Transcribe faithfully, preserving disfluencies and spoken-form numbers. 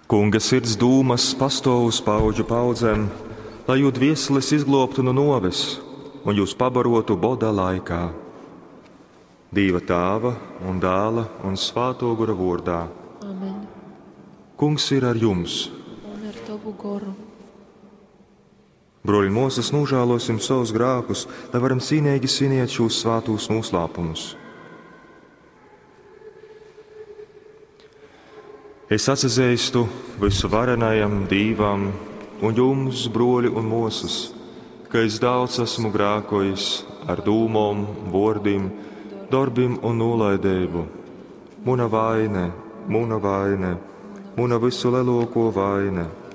Kunga sirds dūmas pastāv uz paudžu paudzēm, lai jū dvieseles izglobtu no noves un jūs pabarotu boda laikā. Dieva Tēva un Dēla un Svētā gara vārdā. Amen. Kungs ir ar jums. Un ar tavu goru. Broļi, mūsas nožēlosim savus grēkus, lai varam cīnīgi svinēt šos svētos noslēpumus. Es atzīstu visu varenajam Dievam un jums, broļi un mūsas, ka es daudz esmu grēkojis ar dūmām, vārdiem, darbiem un nolaidību. Muna vaine, muna vaine, muna visu lielāko vaine.